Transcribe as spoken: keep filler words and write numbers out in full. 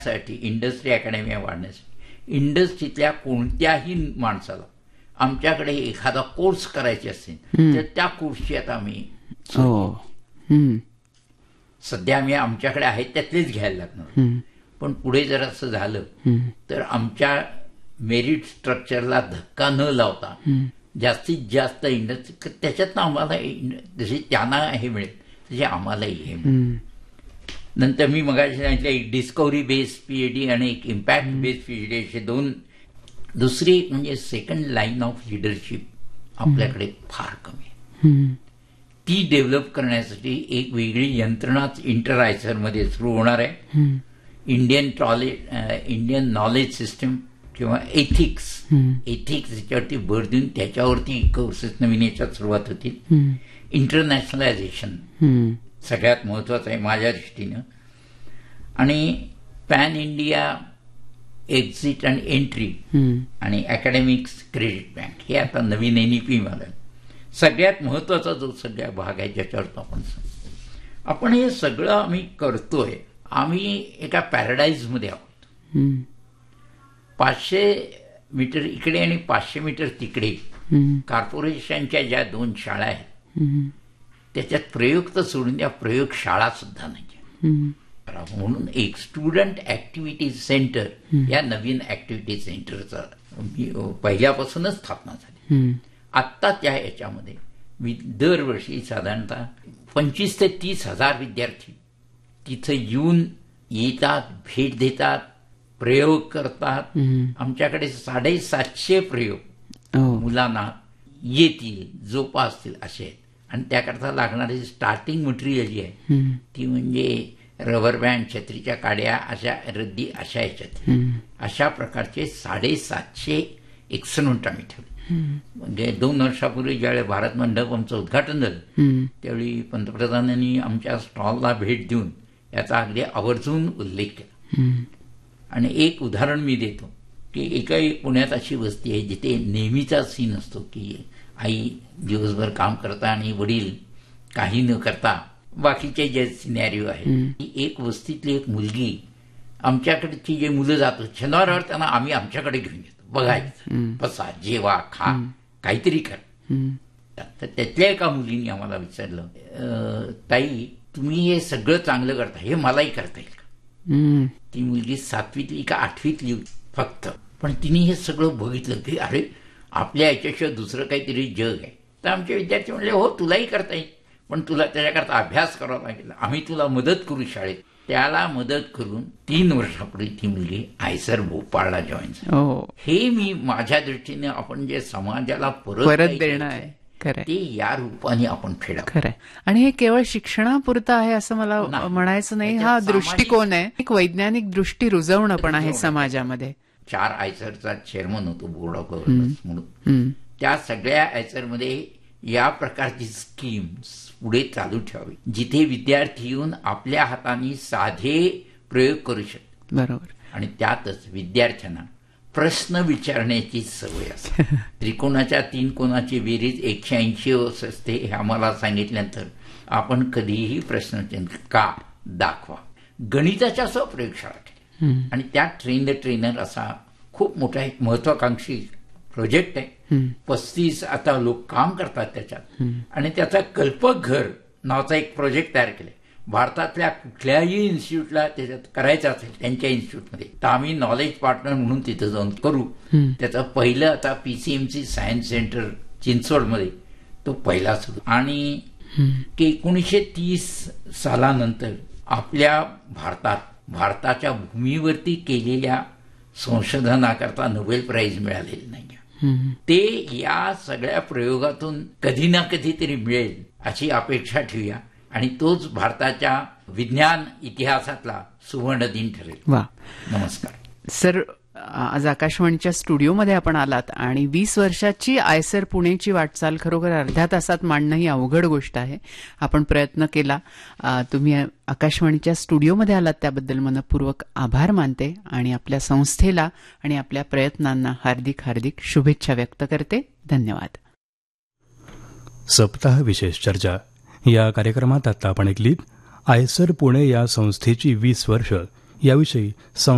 साठी industry academy वाढण्यासाठी इंडस्ट्रीतल्या कोणत्याही माणसाला आमच्याकडे एखादा कोर्स करायचे असेल तर त्या कोर्सची आता आम्ही सध्या आम्ही आमच्याकडे आहेत त्यातलेच घ्यायला लागणार. पण पुढे जर असं झालं तर आमच्या मेरिट स्ट्रक्चरला धक्का न लावता जास्तीत जास्त इंडस्ट्री त्याच्यातनं आम्हाला जसे त्यांना हे मिळेल तसे आम्हालाही हे मिळेल. नंतर मी मगाशी सांगितलं एक डिस्कव्हरी बेस्ड पीएचडी आणि एक इम्पॅक्ट बेस्ड पीएचडी असे दोन. दुसरी म्हणजे सेकंड लाईन ऑफ लिडरशिप आपल्याकडे फार कमी आहे. ती डेव्हलप करण्यासाठी एक वेगळी यंत्रणाच इंटर आयसरमध्ये सुरू होणार आहे. इंडियन टॉलेज इंडियन नॉलेज सिस्टम किंवा एथिक्स एथिक्स याच्यावरती भर देऊन त्याच्यावरती कोर्सेस नवीन याच्यात सुरुवात होतील. इंटरनॅशनलायझेशन सगळ्यात महत्वाचं आहे माझ्या दृष्टीनं. आणि पॅन इंडिया एक्झिट आणि एंट्री आणि अकॅडमिक्स क्रेडिट बँक हे आता नवीन एनईपी मला सगळ्यात महत्वाचा जो सगळा भाग आहे ज्याच्यावर आपण आपण हे सगळं आम्ही करतोय. आम्ही एका पॅराडाईजमध्ये आहोत. पाचशे मीटर इकडे आणि पाचशे मीटर तिकडे कॉर्पोरेशनच्या ज्या दोन शाळा आहेत त्याच्यात प्रयोग तर सोडून द्या, प्रयोगशाळा सुद्धा नाही. म्हणून एक स्टुडंट ऍक्टिव्हिटी सेंटर या नवीन ऍक्टिव्हिटी सेंटरचा पहिल्यापासूनच स्थापना झाली. आत्ता त्या याच्यामध्ये दरवर्षी साधारणतः पंचवीस ते तीस हजार विद्यार्थी तिथं येऊन येतात, भेट देतात, प्रयोग करतात. आमच्याकडे साडेसातशे प्रयोग मुलांना येतील, जोपासतील असे आहेत. आणि त्याकरता लागणारी स्टार्टिंग मटेरियल जी आहे ती म्हणजे रबर बँड, छत्रीच्या काड्या, अशा रद्दी अशा याच्यात अशा प्रकारचे साडेसातशे एक्सलंट आम्ही ठेवले. म्हणजे दोन वर्षापूर्वी ज्यावेळी भारत मंडप आमचं उद्घाटन झालं त्यावेळी पंतप्रधानांनी आमच्या स्टॉलला भेट देऊन याचा अगदी आवर्जून उल्लेख केला. आणि एक उदाहरण मी देतो की एका पुण्यात अशी वस्ती आहे जिथे नेहमीचा सीन असतो की आई दिवसभर काम करता आणि वडील काही न करता बाकीचे जे सिनॅरिओ आहे. एक वस्तीतली एक मुलगी आमच्याकडची जे मुलं जातो शनिवारावर त्यांना आम्ही आमच्याकडे घेऊन येतो. बघायचं, बसा, जेवा, खा, काहीतरी कर. तर त्यातल्या एका मुलीने आम्हाला विचारलं, ताई तुम्ही हे सगळं चांगलं करता, हे मलाही करता येईल का? ती मुलगी सातवीतली का आठवीतली फक्त, पण तिने हे सगळं बघितलं की अरे आपल्या याच्याशिवाय दुसरं काहीतरी जग आहे. तर आमचे विद्यार्थी म्हणले हो तुलाही करता येईल, पण तुला त्याच्याकरता अभ्यास करावा लागेल, आम्ही तुला मदत करू शाळेत. त्याला मदत करून तीन वर्षापूर्वी ती मुलगी आयसर भोपाळला जॉईन झाली. हे मी माझ्या दृष्टीने आपण जे समाजाला परत देणं आहे ते या रूपाने आपण फेडा. खरंय. आणि हे केवळ शिक्षणापुरतं आहे असं मला म्हणायचं नाही. हा दृष्टिकोन आहे, एक वैज्ञानिक दृष्टी रुजवणं पण आहे समाजामध्ये. चार आयसरचा चेअरमन होतो बोर्ड ऑफ गव्हर्नन्स म्हणून. त्या सगळ्या आयसरमध्ये या प्रकारची स्कीम्स पुढे चालू ठेवावी जिथे विद्यार्थी येऊन आपल्या हाताने साधे प्रयोग करू शकतात. बरोबर. आणि त्यातच विद्यार्थ्यांना प्रश्न विचारण्याची सवय असते. त्रिकोणाच्या तीन कोणाची बेरीज एकशे ऐंशी असते हे आम्हाला सांगितल्यानंतर आपण कधीही प्रश्न का दाखवा. गणिताच्या सह प्रयोगशाळा केली आणि त्यात ट्रेन द ट्रेनर असा खूप मोठा एक महत्वाकांक्षी प्रोजेक्ट आहे. पस्तीस आता लोक काम करतात त्याच्यात. आणि त्याचा कल्पक घर नावाचा एक प्रोजेक्ट तयार केलाय. भारतातल्या कुठल्याही इन्स्टिट्यूटला त्याच्यात करायचं असेल त्यांच्या इन्स्टिट्यूटमध्ये तर आम्ही नॉलेज पार्टनर म्हणून तिथं जाऊन करू. त्याचं पहिलं आता पीसीएमसी सायन्स सेंटर चिंचवडमध्ये तो पहिला सुरू. आणि एकोणीसशे तीस सालानंतर आपल्या भारतात भारताच्या भूमीवरती केलेल्या संशोधनाकरता नोबेल प्राइज मिळालेली नाही. ते या सगळ्या प्रयोगातून कधी ना कधीतरी मिळेल अशी अपेक्षा ठेवूया. आणि तोच भारताच्या विज्ञान इतिहासातला सुवर्ण दिन ठरेल. वा, नमस्कार सर. आज आकाशवाणीच्या स्टुडिओमध्ये आपण आलात आणि वीस वर्षाची आयसर पुणेची वाटचाल खरोखर अर्ध्या तासात मांडणं ही अवघड गोष्ट आहे. आपण प्रयत्न केला. तुम्ही आकाशवाणीच्या स्टुडिओमध्ये आलात त्याबद्दल मनपूर्वक आभार मानते आणि आपल्या संस्थेला आणि आपल्या प्रयत्नांना हार्दिक हार्दिक शुभेच्छा व्यक्त करते. धन्यवाद. सप्ताह विशेष चर्चा या कार्यक्रमात आता आपण ऐकलीत आयसर पुणे या संस्थेची वीस वर्ष याविषयी